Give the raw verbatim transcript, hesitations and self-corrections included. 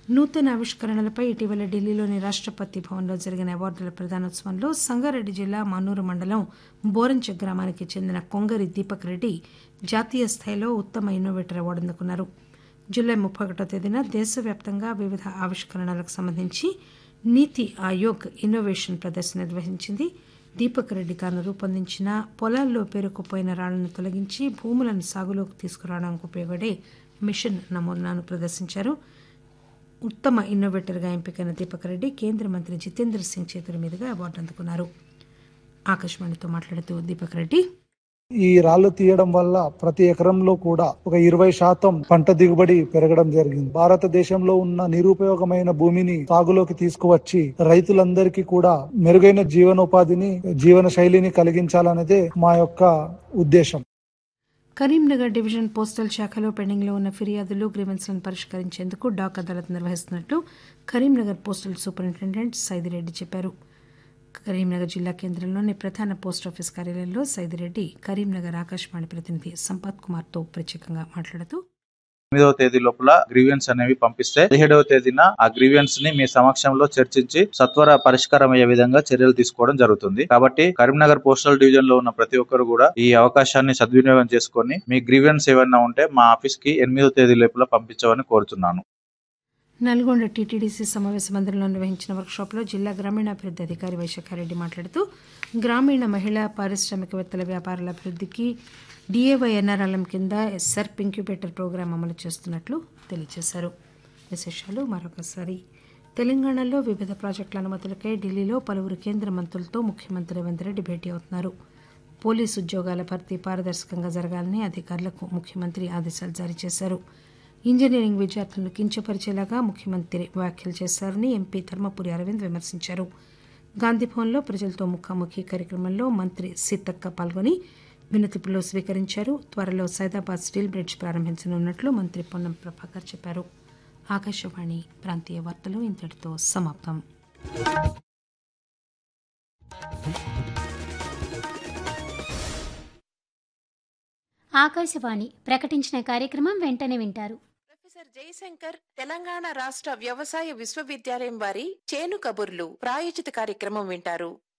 నూతన ఆవిష్కరణలపై ఇటీవల ఢిల్లీలోని రాష్టపతి భవన్లో జరిగిన అవార్డుల ప్రదానోత్సవంలో సంగారెడ్డి జిల్లా మానూరు మండలం బోరంచె గ్రామానికి చెందిన కొంగరి దీపక్ రెడ్డి జాతీయ స్థాయిలో ఉత్తమ ఇన్నోవేటర్ అవార్డు అందుకున్నారు. జూలై ముప్పై ఒకటో తేదీన దేశవ్యాప్తంగా వివిధ ఆవిష్కరణలకు సంబంధించి నీతి ఆయోగ్ ఇన్నోవేషన్ ప్రదర్శన నిర్వహించింది. దీపక్ రెడ్డి తాను రూపొందించిన పొలాల్లో పేరుకుపోయిన రాళ్లను తొలగించి భూములను సాగులోకి తీసుకురావడానికి ఉపయోగపడే మిషన్ నమూనాను ప్రదర్శించారు. ఉత్తమ ఇన్నోవేటర్గా ఎంపికైన దీపక్ రెడ్డి కేంద్ర మంత్రి జితేంద్ర సింగ్ చేతుల మీదుగా అవార్డు అందుకున్నారు. ఆకాశవాణితో మాట్లాడుతూ దీపక్ రెడ్డి ఈ రాళ్లు తీయడం వల్ల ప్రతి ఎకరంలో కూడా ఒక ఇరవై శాతం పంట దిగుబడి పెరగడం జరిగింది. భారతదేశంలో ఉన్న నిరుపయోగమైన భూమిని సాగులోకి తీసుకువచ్చి రైతులందరికీ కూడా మెరుగైన జీవనోపాధిని జీవన శైలిని కలిగించాలనేదే మా యొక్క ఉద్దేశం. కరీంనగర్ డివిజన్ పోస్టల్ శాఖలో పెండింగ్లో ఉన్న ఫిర్యాదులు గ్రీవెన్స్లను పరిష్కరించేందుకు డాక్ అదాలత్ నిర్వహిస్తున్నట్లు కరీంనగర్ పోస్టల్ సూపరింటెండెంట్ సైదిరెడ్డి చెప్పారు. కరీంనగర్ జిల్లా కేంద్రంలోని ప్రధాన పోస్టాఫీస్ కార్యాలయంలో సైదిరెడ్డి కరీంనగర్ ఆకాశవాణి ప్రతినిధి సంపత్ కుమార్ తో ప్రత్యేకంగా మాట్లాడుతూ ఎనిమిదవ తేదీ లోపల గ్రీవియన్స్ అనేవి పంపిస్తే పదిహేడవ తేదీన ఆ గ్రీవియన్స్ ని మీ సమక్షంలో చర్చించి సత్వర పరిష్కారం అయ్యే విధంగా చర్యలు తీసుకోవడం జరుగుతుంది. కాబట్టి కరీంనగర్ పోస్టల్ డివిజన్ లో ఉన్న ప్రతి ఒక్కరు కూడా ఈ అవకాశాన్ని సద్వినియోగం చేసుకుని మీ గ్రీవియన్స్ ఏమైనా ఉంటే మా ఆఫీస్ కి ఎనిమిదవ తేదీ లోపల పంపించమని కోరుతున్నాను. నల్గొండ టీటీడీసీ సమావేశ మందిరంలో నిర్వహించిన వర్క్షాప్లో జిల్లా గ్రామీణాభివృద్ధి అధికారి వైశాఖారెడ్డి మాట్లాడుతూ గ్రామీణ మహిళా పారిశ్రామికవేత్తల వ్యాపారాల అభివృద్ధికి డిఏవైఎన్ఆర్ఎల్ఎం కింద సెర్ప్ ఇంక్యుబేటర్ ప్రోగ్రాం అమలు చేస్తున్నట్లు తెలియజేశారు. విశేషాలు మరొకసారి. తెలంగాణలో వివిధ ప్రాజెక్టుల అనుమతులకై ఢిల్లీలో పలువురు కేంద్ర మంత్రులతో ముఖ్యమంత్రి రేవంత్ రెడ్డి భేటీ అవుతున్నారు. పోలీసు ఉద్యోగాల భర్తీ పారదర్శకంగా జరగాలని అధికారులకు ముఖ్యమంత్రి ఆదేశాలు జారీ చేశారు. ఇంజనీరింగ్ విద్యార్థులను కించపరిచేలాగా ముఖ్యమంత్రి వ్యాఖ్యలు చేశారని ఎంపీ ధర్మపురి అరవింద్ విమర్శించారు. గాంధీభవన్లో ప్రజలతో ముఖాముఖి కార్యక్రమంలో మంత్రి సీతక్క పాల్గొని వినతిపత్రాలు స్వీకరించారు. త్వరలో సైదాబాద్ స్టీల్ బ్రిడ్జ్ ప్రారంభించనున్నట్లు మంత్రి పొన్నం ప్రభాకర్ చెప్పారు. ఆకాశవాణి ప్రాంతీయ వార్తలు ఇంతటితో సమాప్తం. ఆకాశవాణి ప్రకటించిన కార్యక్రమం వెంటనే వింటారు. ప్రొఫెసర్ జయశంకర్ తెలంగాణ రాష్ట్ర వ్యవసాయ విశ్వవిద్యాలయం వారి చేను కబుర్లు ప్రాయోజిత కార్యక్రమం వింటారు.